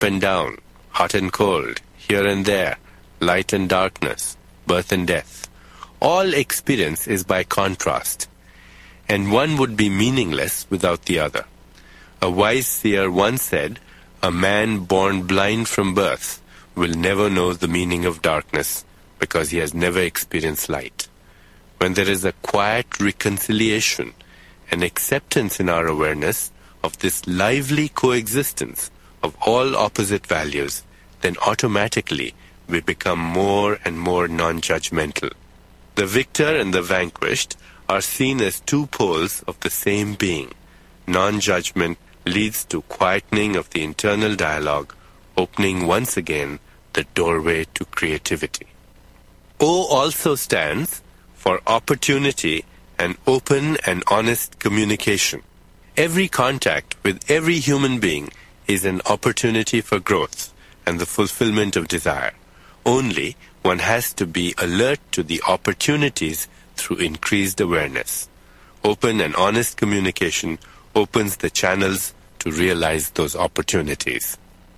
and down, hot and cold, here and there, light and darkness, birth and death. All experience is by contrast, and one would be meaningless without the other. A wise seer once said, "A man born blind from birth will never know the meaning of darkness because he has never experienced light." When there is a quiet reconciliation and acceptance in our awareness of this lively coexistence of all opposite values, then automatically we become more and more non-judgmental. The victor and the vanquished are seen as two poles of the same being. Non-judgment leads to quietening of the internal dialogue, opening once again the doorway to creativity. O also stands for opportunity and open and honest communication. Every contact with every human being is an opportunity for growth and the fulfillment of desire. Only one has to be alert to the opportunities through increased awareness. Open and honest communication opens the channels to realize those opportunities.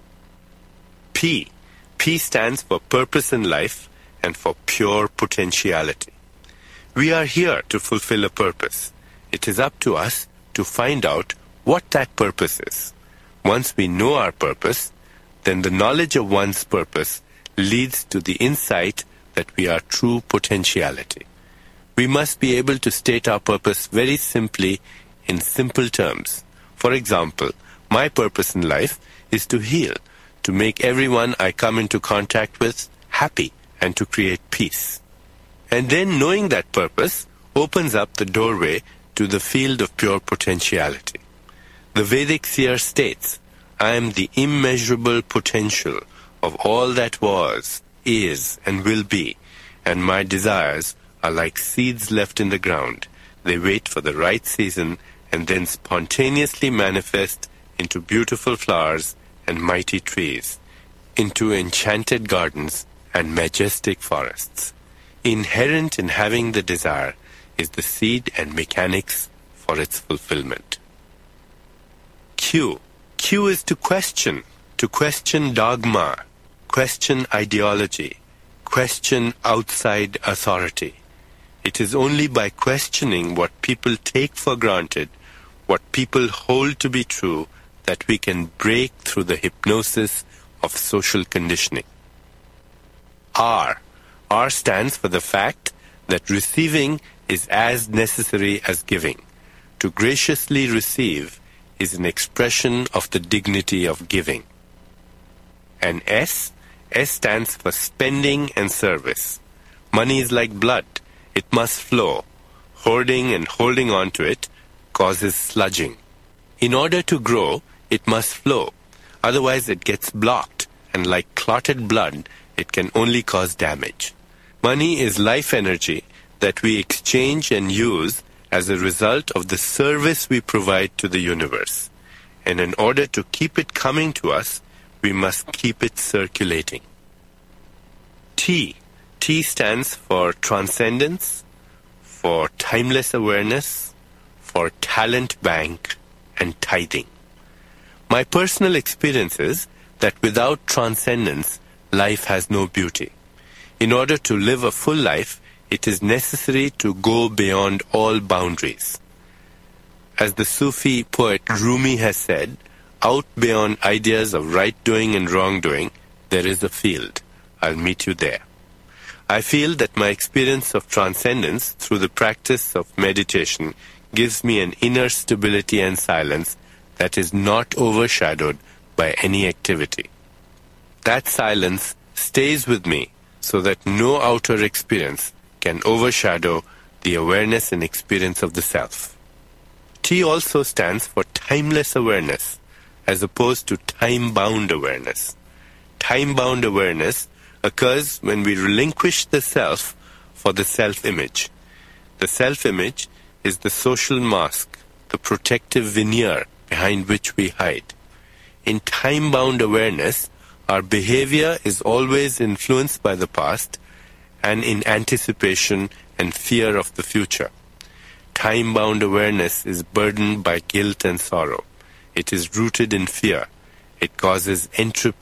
P. P stands for purpose in life and for pure potentiality. We are here to fulfill a purpose. It is up to us to find out what that purpose is. Once we know our purpose, then the knowledge of one's purpose leads to the insight that we are true potentiality. We must be able to state our purpose very simply in simple terms. For example, my purpose in life is to heal, to make everyone I come into contact with happy, and to create peace. And then knowing that purpose opens up the doorway to the field of pure potentiality. The Vedic seer states, "I am the immeasurable potential of all that was, is, and will be, and my desires are like seeds left in the ground. They wait for the right season and then spontaneously manifest into beautiful flowers and mighty trees, into enchanted gardens and majestic forests." Inherent in having the desire is the seed and mechanics for its fulfillment. Q. Q is to question dogma, question ideology, question outside authority. It is only by questioning what people take for granted, what people hold to be true, that we can break through the hypnosis of social conditioning. R. R stands for the fact that receiving is as necessary as giving. To graciously receive is an expression of the dignity of giving. And S stands for spending and service. Money is like blood. It must flow. Hoarding and holding on to it causes sludging. In order to grow, it must flow. Otherwise it gets blocked, and like clotted blood, it can only cause damage. Money is life energy that we exchange and use as a result of the service we provide to the universe. And in order to keep it coming to us, we must keep it circulating. T. T stands for transcendence, for timeless awareness, for talent bank, and tithing. My personal experience is that without transcendence, life has no beauty. In order to live a full life, it is necessary to go beyond all boundaries. As the Sufi poet Rumi has said, out beyond ideas of right doing and wrong doing, there is a field. I'll meet you there. I feel that my experience of transcendence through the practice of meditation gives me an inner stability and silence that is not overshadowed by any activity. That silence stays with me so that no outer experience can overshadow the awareness and experience of the self. T also stands for timeless awareness, as opposed to time-bound awareness. Time-bound awareness occurs when we relinquish the self for the self-image. The self-image is the social mask, the protective veneer behind which we hide. In time-bound awareness, our behavior is always influenced by the past and in anticipation and fear of the future. Time-bound awareness is burdened by guilt and sorrow. It is rooted in fear. It causes entropy